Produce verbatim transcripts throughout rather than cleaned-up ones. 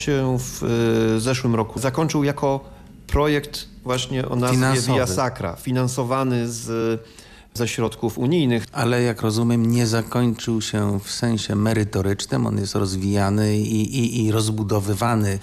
się w y, zeszłym roku zakończył jako projekt właśnie o nazwie Finansowy. Via Sacra, finansowany z, ze środków unijnych. Ale jak rozumiem, nie zakończył się w sensie merytorycznym, on jest rozwijany i, i, i rozbudowywany,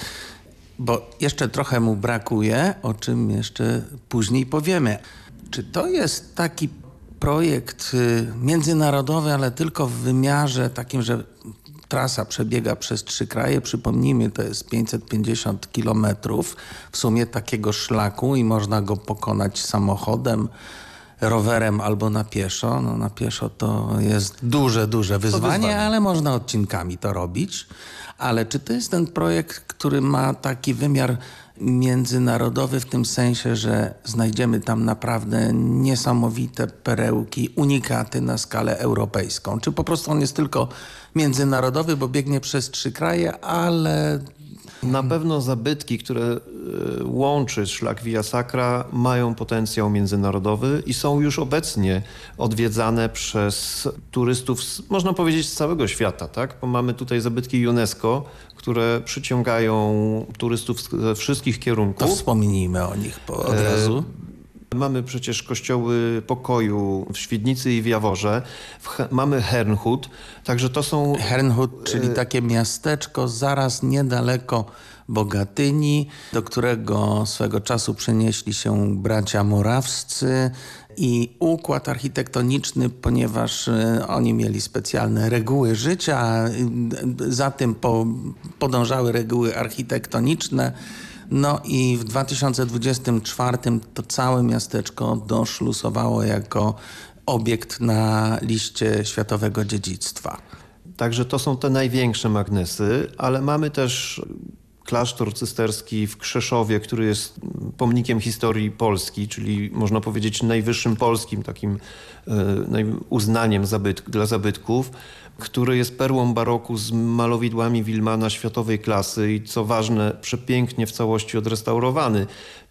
bo jeszcze trochę mu brakuje, o czym jeszcze później powiemy. Czy to jest taki projekt y, międzynarodowy, ale tylko w wymiarze takim, że trasa przebiega przez trzy kraje, przypomnijmy, to jest pięćset pięćdziesiąt kilometrów w sumie takiego szlaku i można go pokonać samochodem, rowerem albo na pieszo. No, na pieszo to jest duże, duże wyzwanie, wyzwanie. ale można odcinkami to robić. Ale czy to jest ten projekt, który ma taki wymiar międzynarodowy w tym sensie, że znajdziemy tam naprawdę niesamowite perełki, unikaty na skalę europejską? Czy po prostu on jest tylko międzynarodowy, bo biegnie przez trzy kraje, ale... Na pewno zabytki, które y, łączy szlak Via Sacra, mają potencjał międzynarodowy i są już obecnie odwiedzane przez turystów, z, można powiedzieć, z całego świata, tak? Bo mamy tutaj zabytki UNESCO, które przyciągają turystów z- ze wszystkich To kierunków. wspomnijmy o nich po, od razu. Mamy przecież kościoły pokoju w Świdnicy i w Jaworze. W He- mamy Herrnhut, także to są... Herrnhut, czyli takie miasteczko zaraz niedaleko Bogatyni, do którego swego czasu przenieśli się bracia morawscy i układ architektoniczny, ponieważ y, oni mieli specjalne reguły życia, y, za tym po, podążały reguły architektoniczne. No i w dwa tysiące dwudziestym czwartym to całe miasteczko doszlusowało jako obiekt na liście Światowego Dziedzictwa. Także to są te największe magnesy, ale mamy też klasztor cysterski w Krzeszowie, który jest pomnikiem historii Polski, czyli można powiedzieć najwyższym polskim takim e, naj- uznaniem zabyt- dla zabytków, który jest perłą baroku z malowidłami Wilmana światowej klasy i co ważne, przepięknie w całości odrestaurowany.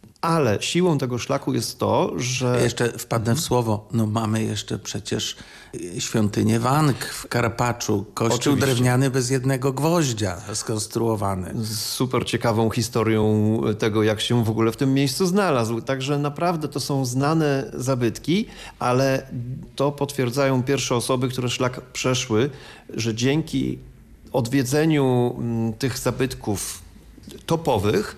Ale siłą tego szlaku jest to, że... Jeszcze wpadnę w słowo, no mamy jeszcze przecież y, świątynię Wank w Karpaczu, kościół Oczywiście. drewniany bez jednego gwoździa skonstruowany. z super ciekawą historią tego, jak się w ogóle w tym miejscu znalazł. Także naprawdę to są znane zabytki, ale to potwierdzają pierwsze osoby, które szlak przeszły, że dzięki odwiedzeniu mm, tych zabytków topowych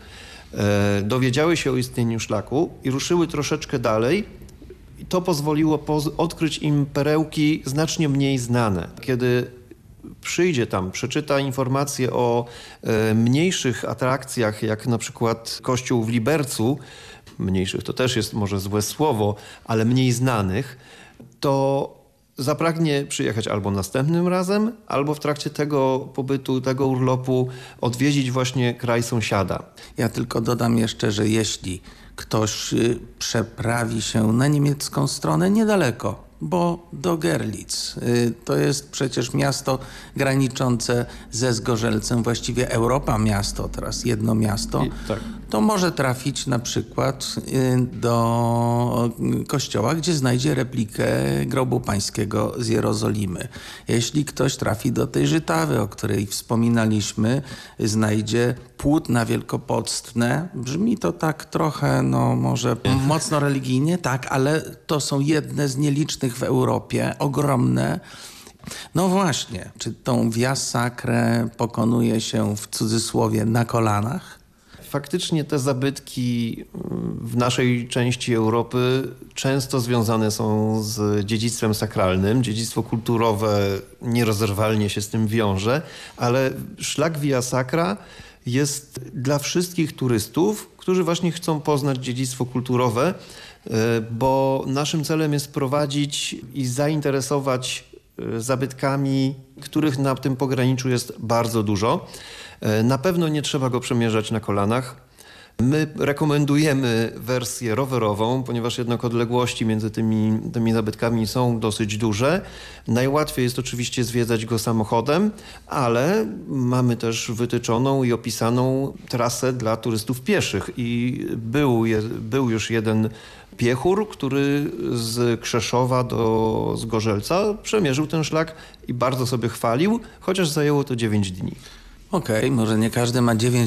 e, dowiedziały się o istnieniu szlaku i ruszyły troszeczkę dalej. I to pozwoliło poz- odkryć im perełki znacznie mniej znane. Kiedy przyjdzie tam, przeczyta informacje o e, mniejszych atrakcjach, jak na przykład kościół w Libercu, mniejszych to też jest może złe słowo, ale mniej znanych, to zapragnie przyjechać albo następnym razem, albo w trakcie tego pobytu, tego urlopu odwiedzić właśnie kraj sąsiada. Ja tylko dodam jeszcze, że jeśli ktoś y, przeprawi się na niemiecką stronę niedaleko, bo do Görlitz, y, to jest przecież miasto graniczące ze Zgorzelcem, właściwie Europa miasto, teraz jedno miasto, I, tak. to może trafić na przykład y, do kościoła, gdzie znajdzie replikę grobu pańskiego z Jerozolimy. Jeśli ktoś trafi do tej Żytawy, o której wspominaliśmy, znajdzie płótna wielkopostne. Brzmi to tak trochę, no może mocno religijnie, tak, ale to są jedne z nielicznych w Europie, ogromne. No właśnie, czy tą Via Sacrę pokonuje się w cudzysłowie na kolanach? Faktycznie te zabytki w naszej części Europy często związane są z dziedzictwem sakralnym. Dziedzictwo kulturowe nierozerwalnie się z tym wiąże, ale szlak Via Sacra jest dla wszystkich turystów, którzy właśnie chcą poznać dziedzictwo kulturowe, bo naszym celem jest prowadzić i zainteresować zabytkami, których na tym pograniczu jest bardzo dużo. Na pewno nie trzeba go przemierzać na kolanach. My rekomendujemy wersję rowerową, ponieważ jednak odległości między tymi, tymi zabytkami są dosyć duże. Najłatwiej jest oczywiście zwiedzać go samochodem, ale mamy też wytyczoną i opisaną trasę dla turystów pieszych. I był, je, był już jeden piechur, który z Krzeszowa do Zgorzelca przemierzył ten szlak i bardzo sobie chwalił, chociaż zajęło to dziewięć dni. Okej, może nie każdy ma dziewięć